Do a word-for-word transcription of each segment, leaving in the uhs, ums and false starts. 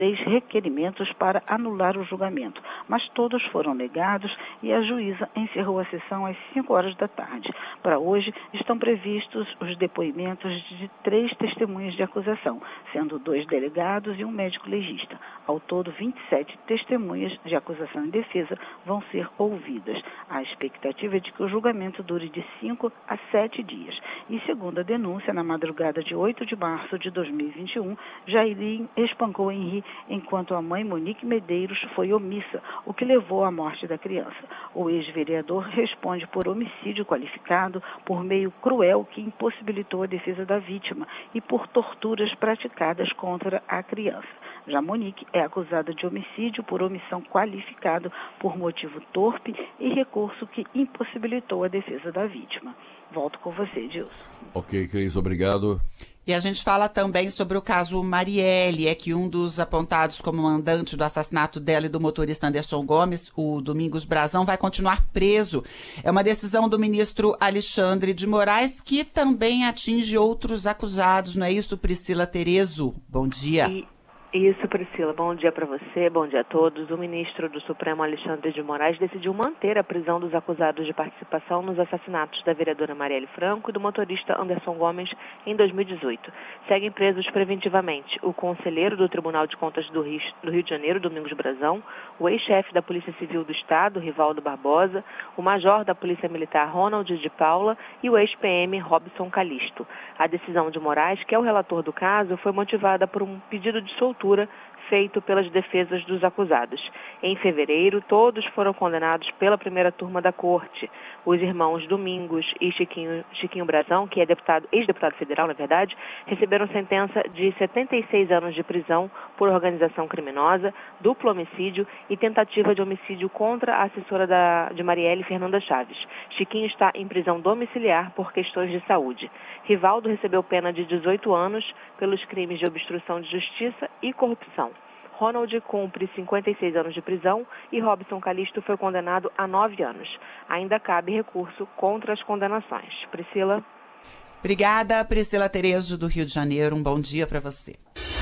três requerimentos para anular o julgamento, mas todos foram negados e a juíza encerrou a sessão às cinco horas da tarde. Para hoje, estão previstos os depoimentos de três testemunhas de acusação, sendo dois delegados e um médico legista. Ao todo, vinte e sete testemunhas de acusação e defesa vão ser ouvidas. A expectativa é de que o julgamento dure de cinco a sete dias. E segundo a denúncia, na madrugada de oito de março de dois mil e vinte e um, Jairim espancou Henri enquanto a mãe Monique Medeiros foi omissa, o que levou à morte da criança. O ex-vereador responde por homicídio qualificado por meio cruel que impossibilitou a defesa da vítima e por torturas praticadas contra a criança. Já Monique é acusada de homicídio por omissão qualificado por motivo torpe e recurso que impossibilitou a defesa da vítima. Volto com você, Dilson. Ok, Cris, obrigado. E a gente fala também sobre o caso Marielle, é que um dos apontados como mandante do assassinato dela e do motorista Anderson Gomes, o Domingos Brazão, vai continuar preso. É uma decisão do ministro Alexandre de Moraes que também atinge outros acusados, não é isso, Priscila Terezo? Bom dia. E... Isso, Priscila. Bom dia para você, bom dia a todos. O ministro do Supremo, Alexandre de Moraes, decidiu manter a prisão dos acusados de participação nos assassinatos da vereadora Marielle Franco e do motorista Anderson Gomes em dois mil e dezoito. Seguem presos preventivamente o conselheiro do Tribunal de Contas do Rio, do Rio de Janeiro, Domingos Brazão, o ex-chefe da Polícia Civil do Estado, Rivaldo Barbosa, o major da Polícia Militar, Ronald de Paula, e o ex-P M, Robson Calisto. A decisão de Moraes, que é o relator do caso, foi motivada por um pedido de soltura feito pelas defesas dos acusados. Em fevereiro, todos foram condenados pela primeira turma da corte. Os irmãos Domingos e Chiquinho, Chiquinho Brazão, que é deputado, ex-deputado federal, na verdade, receberam sentença de setenta e seis anos de prisão por organização criminosa, duplo homicídio e tentativa de homicídio contra a assessora da, de Marielle, Fernanda Chaves. Chiquinho está em prisão domiciliar por questões de saúde. Rivaldo recebeu pena de dezoito anos pelos crimes de obstrução de justiça e corrupção. Ronald cumpre cinquenta e seis anos de prisão e Robson Calisto foi condenado a nove anos. Ainda cabe recurso contra as condenações. Priscila. Obrigada, Priscila Terezo, do Rio de Janeiro. Um bom dia para você.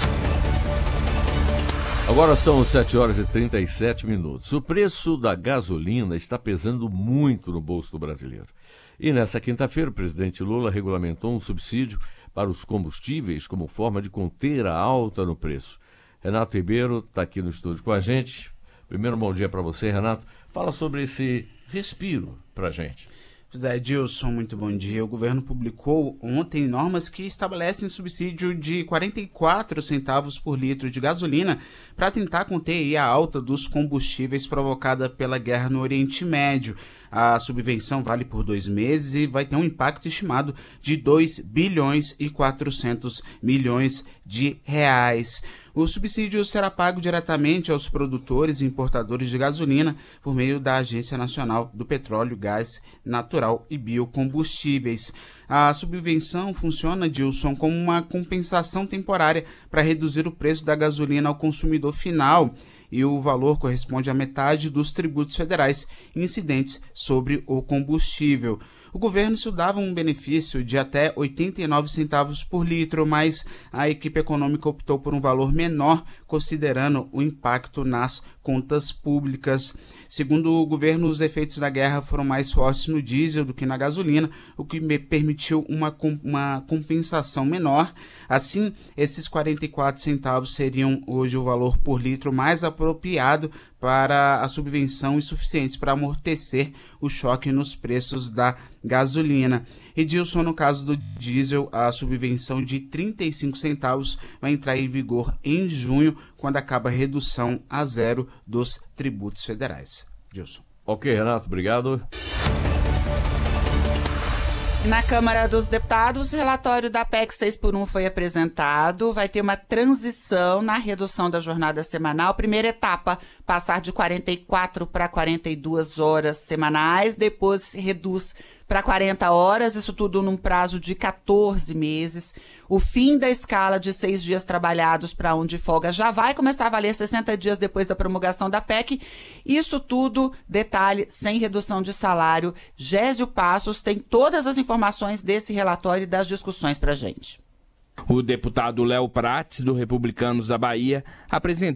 Agora são sete horas e trinta e sete minutos. O preço da gasolina está pesando muito no bolso do brasileiro. E nessa quinta-feira, o presidente Lula regulamentou um subsídio para os combustíveis como forma de conter a alta no preço. Renato Ribeiro está aqui no estúdio com a gente. Primeiro, bom dia para você, Renato. Fala sobre esse respiro para a gente. José Edilson, muito bom dia. O governo publicou ontem normas que estabelecem subsídio de quarenta e quatro centavos por litro de gasolina para tentar conter a alta dos combustíveis provocada pela guerra no Oriente Médio. A subvenção vale por dois meses e vai ter um impacto estimado de dois bilhões e quatrocentos milhões de reais. O subsídio será pago diretamente aos produtores e importadores de gasolina por meio da Agência Nacional do Petróleo, Gás Natural e Biocombustíveis. A subvenção funciona, Dilson, como uma compensação temporária para reduzir o preço da gasolina ao consumidor final, e o valor corresponde à metade dos tributos federais incidentes sobre o combustível. O governo estudava um benefício de até oitenta e nove centavos por litro, mas a equipe econômica optou por um valor menor, considerando o impacto nas contas públicas. Segundo o governo, os efeitos da guerra foram mais fortes no diesel do que na gasolina, o que me permitiu uma, uma compensação menor. Assim, esses quarenta e quatro centavos seriam hoje o valor por litro mais apropriado para a subvenção e suficientes para amortecer o choque nos preços da gasolina. Edilson, no caso do diesel, a subvenção de trinta e cinco centavos vai entrar em vigor em junho, quando acaba a redução a zero dos tributos federais. Edilson. Ok, Renato, obrigado. Na Câmara dos Deputados, o relatório da P E C seis por um foi apresentado. Vai ter uma transição na redução da jornada semanal. Primeira etapa, passar de quarenta e quatro para quarenta e duas horas semanais. Depois se reduz para quarenta horas, isso tudo num prazo de quatorze meses. O fim da escala de seis dias trabalhados para um de folga já vai começar a valer sessenta dias depois da promulgação da P E C. Isso tudo, detalhe, sem redução de salário. Gésio Passos tem todas as informações desse relatório e das discussões para a gente. O deputado Léo Prates, do Republicanos da Bahia, apresentou